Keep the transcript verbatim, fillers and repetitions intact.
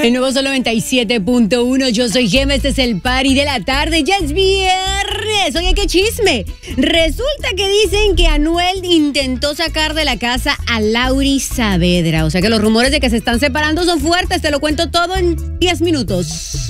El nuevo Sol noventa y siete punto uno, yo soy Gema, este es el party de la tarde, ya es viernes. Oye, qué chisme. Resulta que dicen que Anuel intentó sacar de la casa a Lauri Saavedra. O sea que los rumores de que se están separando son fuertes, te lo cuento todo en diez minutos.